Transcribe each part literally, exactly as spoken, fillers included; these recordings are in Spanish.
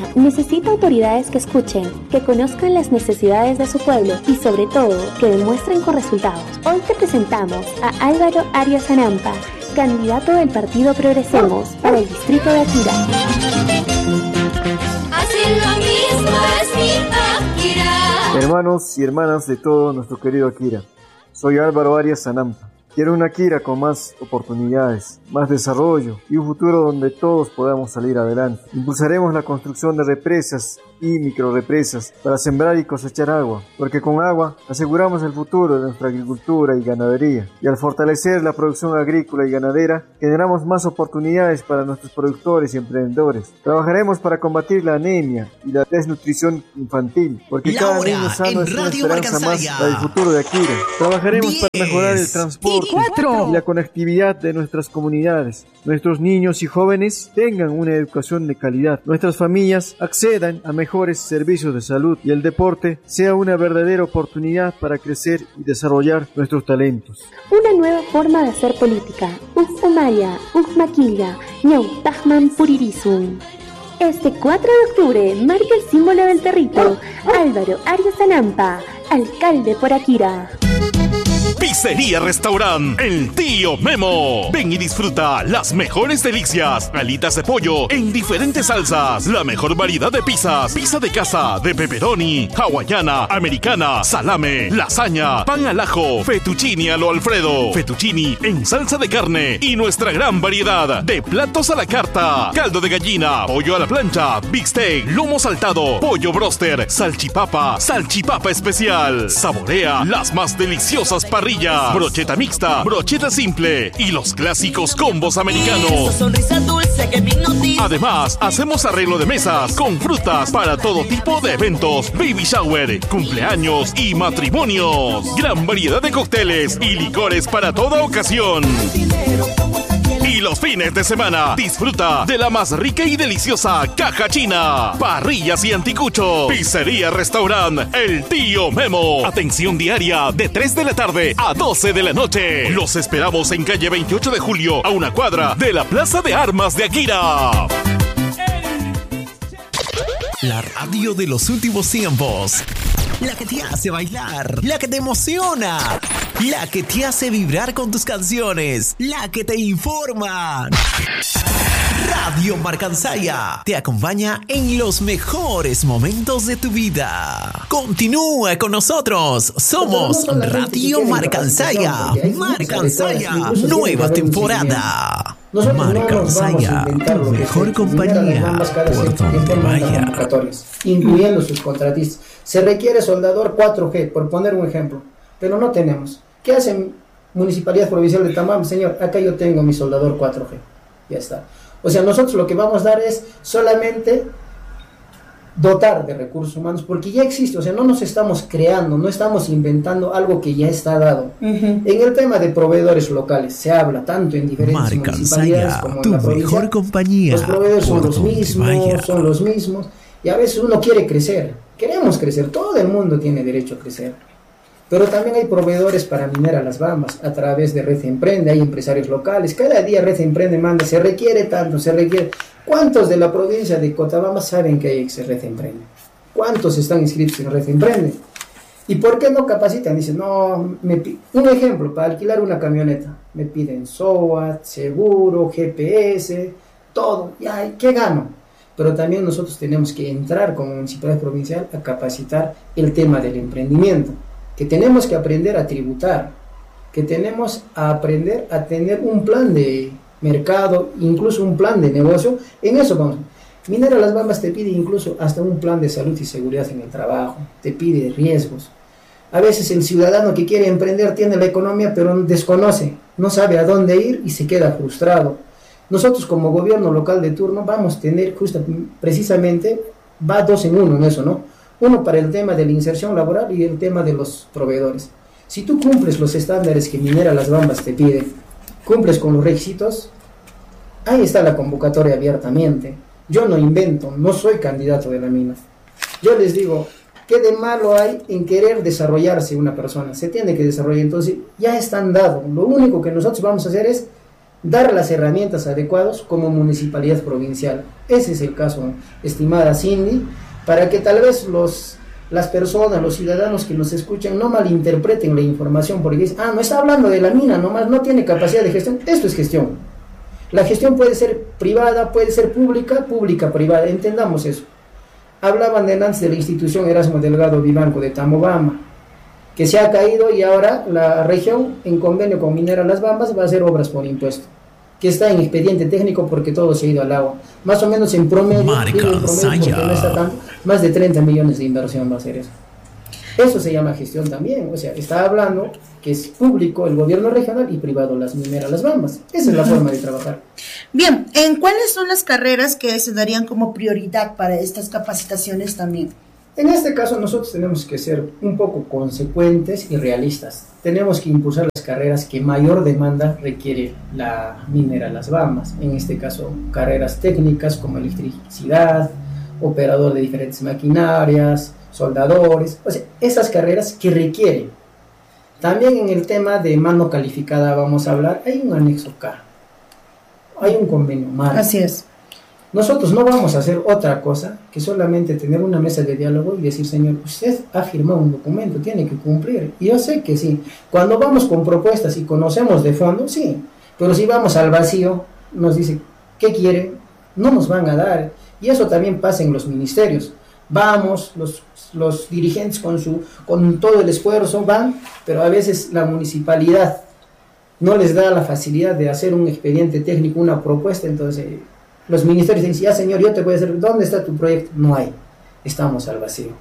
necesita autoridades que escuchen, que conozcan las necesidades de su pueblo y sobre todo que demuestren con resultados. Hoy te presentamos a Álvaro Arias Anampa, candidato del Partido Progresemos para el distrito de Akira. Así lo mismo es mi Akira. Hermanos y hermanas de todo nuestro querido Akira, soy Álvaro Arias Anampa. Quiero una Akira con más oportunidades, más desarrollo y un futuro donde todos podamos salir adelante. Impulsaremos la construcción de represas y microrepresas para sembrar y cosechar agua, porque con agua aseguramos el futuro de nuestra agricultura y ganadería. Y al fortalecer la producción agrícola y ganadera, generamos más oportunidades para nuestros productores y emprendedores. Trabajaremos para combatir la anemia y la desnutrición infantil, porque la cada hora, niño sano es una Radio esperanza Marcansaya. más para el futuro de Akira. Trabajaremos diez, para mejorar el transporte cuatro. y la conectividad de nuestras comunidades. Nuestros niños y jóvenes tengan una educación de calidad. Nuestras familias accedan a mejores servicios de salud y el deporte sea una verdadera oportunidad para crecer y desarrollar nuestros talentos. Una nueva forma de hacer política. Ujumaya, Ujmaquilla, Ñautajman Puririzum. Este cuatro de octubre marca el símbolo del territorio. Álvaro Arias Anampa, alcalde por Akira. Pizzería Restaurant El Tío Memo. Ven y disfruta las mejores delicias. Alitas de pollo en diferentes salsas. La mejor variedad de pizzas. Pizza de casa, de pepperoni, hawaiana, americana, salame, lasaña, pan al ajo, fettuccine a lo Alfredo, fettuccini en salsa de carne y nuestra gran variedad de platos a la carta. Caldo de gallina, pollo a la plancha, big steak, lomo saltado, pollo broster, salchipapa, salchipapa especial. Saborea las más deliciosas parrillas. Brocheta mixta, brocheta simple y los clásicos combos americanos. Además, hacemos arreglo de mesas con frutas para todo tipo de eventos, baby shower, cumpleaños y matrimonios. Gran variedad de cócteles y licores para toda ocasión. Y los fines de semana, disfruta de la más rica y deliciosa caja china, parrillas y anticuchos. Pizzería Restaurant El Tío Memo. Atención diaria de tres de la tarde a doce de la noche. Los esperamos en calle veintiocho de julio, a una cuadra de la Plaza de Armas de Akira. La radio de los últimos tiempos. La que te hace bailar, la que te emociona, la que te hace vibrar con tus canciones, la que te informa. Radio Marcansaya te acompaña en los mejores momentos de tu vida. Continúa con nosotros. Somos Radio Marcansaya. Marcansaya, nueva temporada. Marcansaya, tu mejor compañía por donde vaya. Incluyendo sus contratistas. Se requiere soldador cuatro G, por poner un ejemplo, pero no tenemos. ¿Qué hace Municipalidad Provincial de Tamam? Señor, acá yo tengo mi soldador cuatro G. Ya está. O sea, nosotros lo que vamos a dar es solamente dotar de recursos humanos, porque ya existe. O sea, no nos estamos creando, no estamos inventando algo que ya está dado. Uh-huh. En el tema de proveedores locales se habla tanto en diferentes municipalidades como en tu la provincia. Mejor compañía. Los proveedores son los mismos, vaya. son los mismos, y a veces uno quiere crecer. Queremos crecer, todo el mundo tiene derecho a crecer. Pero también hay proveedores para Minera Las Bambas, a través de Red Emprende, hay empresarios locales. Cada día Red Emprende manda, se requiere tanto, se requiere. ¿Cuántos de la provincia de Cochabamba saben que hay Red Emprende? ¿Cuántos están inscritos en Red Emprende? ¿Y por qué no capacitan? Dicen, no, me pi- un ejemplo, para alquilar una camioneta, me piden S O A T, seguro, G P S, todo. Ya, ¿qué gano? Pero también nosotros tenemos que entrar como municipalidad provincial a capacitar el tema del emprendimiento, que tenemos que aprender a tributar, que tenemos a aprender a tener un plan de mercado, incluso un plan de negocio. En eso vamos. Minera Las Bambas te pide incluso hasta un plan de salud y seguridad en el trabajo, te pide riesgos. A veces el ciudadano que quiere emprender tiene la economía, pero desconoce, no sabe a dónde ir y se queda frustrado. Nosotros como gobierno local de turno vamos a tener justo, precisamente, va dos en uno en eso, ¿no? Uno para el tema de la inserción laboral y el tema de los proveedores. Si tú cumples los estándares que Minera Las Bambas te pide, cumples con los requisitos, ahí está la convocatoria abiertamente. Yo no invento, no soy candidato de la mina. Yo les digo, ¿qué de malo hay en querer desarrollarse una persona? Se tiene que desarrollar, entonces ya están dados. Lo único que nosotros vamos a hacer es dar las herramientas adecuadas como municipalidad provincial. Ese es el caso, estimada Cindy, para que tal vez los, las personas, los ciudadanos que nos escuchan no malinterpreten la información porque dicen, ah, no está hablando de la mina, nomás no tiene capacidad de gestión. Esto es gestión. La gestión puede ser privada, puede ser pública, pública, privada, entendamos eso. Hablaban de antes de la institución Erasmo Delgado Vivanco de Tamobamba, que se ha caído y ahora la región, en convenio con Minera Las Bambas, va a hacer obras por impuesto, que está en expediente técnico porque todo se ha ido al agua. Más o menos en promedio, Marca, digo en promedio porque no está tanto, más de treinta millones de inversión va a ser eso. Eso se llama gestión también, o sea, está hablando que es público el gobierno regional y privado las mineras Las Bambas. Esa es la forma de trabajar. Bien, ¿en cuáles son las carreras que se darían como prioridad para estas capacitaciones también? En este caso nosotros tenemos que ser un poco consecuentes y realistas. Tenemos que impulsar las carreras que mayor demanda requiere la minera Las Bambas. En este caso, carreras técnicas como electricidad, operador de diferentes maquinarias, soldadores, o sea, esas carreras que requieren. También en el tema de mano calificada vamos a hablar, hay un anexo K, hay un convenio marco. Así es. Nosotros no vamos a hacer otra cosa que solamente tener una mesa de diálogo y decir, señor, usted ha firmado un documento, tiene que cumplir. Y yo sé que sí, cuando vamos con propuestas y conocemos de fondo, sí, pero si vamos al vacío, nos dice, ¿qué quiere? No nos van a dar. Y eso también pasa en los ministerios. Vamos, los, los dirigentes con, su, con todo el esfuerzo van, pero a veces la municipalidad no les da la facilidad de hacer un expediente técnico, una propuesta, entonces los ministerios dicen, ya señor, yo te voy a decir, ¿dónde está tu proyecto? No hay, estamos al vacío.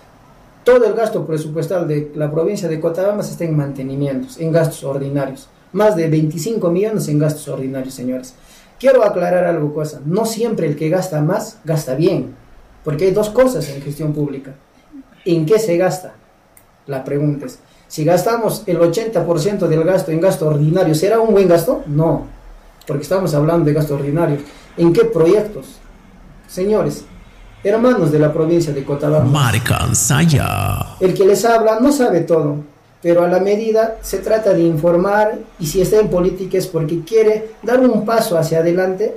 Todo el gasto presupuestal de la provincia de Cochabamba está en mantenimientos, en gastos ordinarios, más de veinticinco millones en gastos ordinarios, señores. Quiero aclarar algo, cosa, no siempre el que gasta más, gasta bien, porque hay dos cosas en gestión pública. ¿En qué se gasta? La pregunta es, si gastamos el ochenta por ciento del gasto en gasto ordinario, ¿será un buen gasto? No, porque estamos hablando de gasto ordinario. ¿En qué proyectos? Señores, hermanos de la provincia de Cochabamba, Marca Saya. el que les habla no sabe todo, pero a la medida se trata de informar, y si está en política es porque quiere dar un paso hacia adelante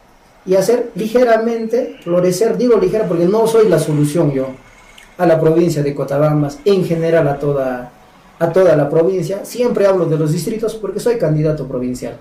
y hacer ligeramente florecer, digo ligera porque no soy la solución yo, a la provincia de Cochabamba, en general a toda, a toda la provincia. Siempre hablo de los distritos porque soy candidato provincial.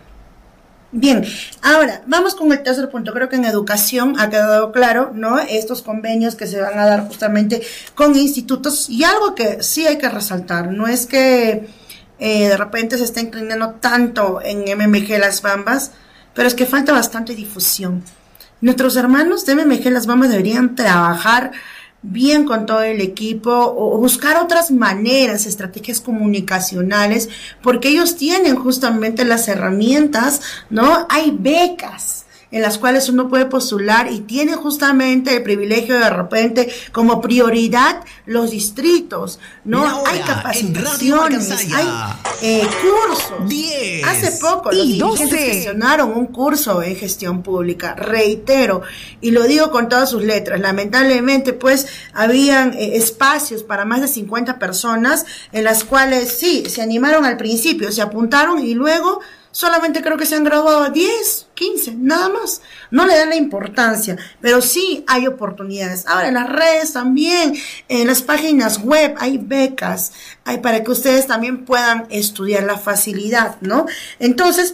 Bien, ahora vamos con el tercer punto. Creo que en educación ha quedado claro, ¿no? Estos convenios que se van a dar justamente con institutos, y algo que sí hay que resaltar, no es que eh, de repente se está inclinando tanto en M M G Las Bambas, pero es que falta bastante difusión. Nuestros hermanos de M M G Las Bambas deberían trabajar bien con todo el equipo o buscar otras maneras, estrategias comunicacionales, porque ellos tienen justamente las herramientas, ¿no? Hay becas en las cuales uno puede postular y tiene justamente el privilegio de repente como prioridad los distritos, ¿no? Ahora, hay capacitaciones, hay eh, cursos. diez Hace poco los y dirigentes doce gestionaron un curso en gestión pública, reitero, y lo digo con todas sus letras, lamentablemente pues habían eh, espacios para más de cincuenta personas en las cuales sí, se animaron al principio, se apuntaron y luego solamente creo que se han graduado diez, quince, nada más. No le dan la importancia, pero sí hay oportunidades. Ahora en las redes también, en las páginas web hay becas, hay para que ustedes también puedan estudiar la facilidad, ¿no? Entonces,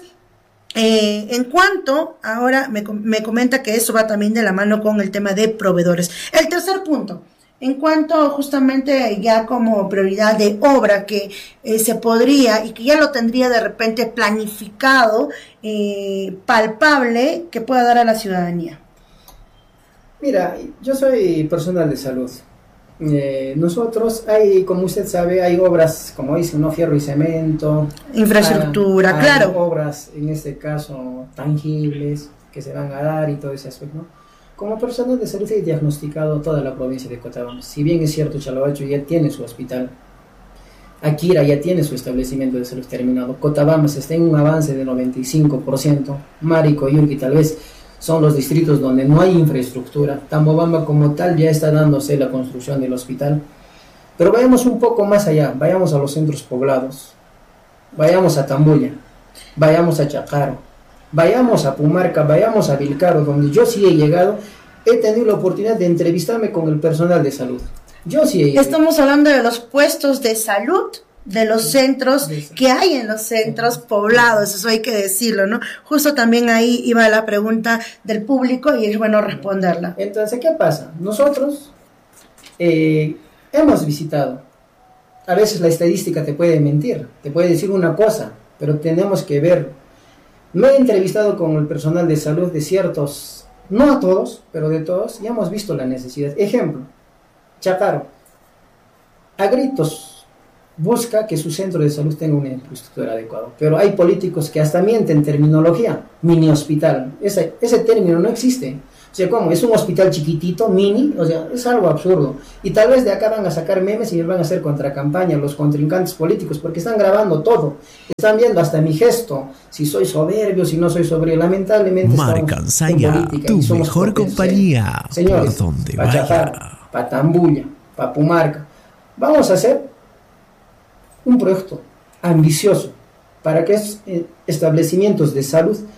eh, en cuanto, ahora me, me comenta que eso va también de la mano con el tema de proveedores. El tercer punto. En cuanto justamente ya como prioridad de obra que eh, se podría y que ya lo tendría de repente planificado, eh, palpable, que pueda dar a la ciudadanía. Mira, yo soy personal de salud. Eh, nosotros hay, como usted sabe, hay obras, como dicen, ¿no? Fierro y cemento. Infraestructura, hay, claro. Hay obras, en este caso, tangibles, que se van a dar y todo ese aspecto, ¿no? Como personal de salud he diagnosticado toda la provincia de Cochabamba. Si bien es cierto, Chalabacho ya tiene su hospital, Akira ya tiene su establecimiento de salud terminado, Cochabamba está en un avance de noventa y cinco por ciento, Mari, Coyunqui tal vez son los distritos donde no hay infraestructura, Tambobamba como tal ya está dándose la construcción del hospital, pero vayamos un poco más allá, vayamos a los centros poblados, vayamos a Tambuya, vayamos a Chacaro, Vayamos a Pumarca, vayamos a Vilcaro, donde yo sí he llegado, he tenido la oportunidad de entrevistarme con el personal de salud. Yo sí he llegado. Estamos hablando de los puestos de salud, de los centros que hay en los centros poblados, eso hay que decirlo, ¿no? Justo también ahí iba la pregunta del público y es bueno responderla. Entonces, ¿qué pasa? Nosotros eh, hemos visitado, a veces la estadística te puede mentir, te puede decir una cosa, pero tenemos que ver. Me he entrevistado con el personal de salud de ciertos, no a todos, pero de todos, y hemos visto la necesidad. Ejemplo, Chacaro, a gritos busca que su centro de salud tenga una infraestructura adecuada, pero hay políticos que hasta mienten terminología, mini hospital, ese, ese término no existe. O sea, ¿cómo? Es un hospital chiquitito, mini, o sea, es algo absurdo. Y tal vez de acá van a sacar memes y van a hacer contracampaña los contrincantes políticos, porque están grabando todo. Están viendo hasta mi gesto, si soy soberbio, si no soy soberbio. Lamentablemente Marcansaya, tu mejor compañía. Señores, para Chapar, para Tambuya, para Pumarca, vamos a hacer un proyecto ambicioso para que estos establecimientos de salud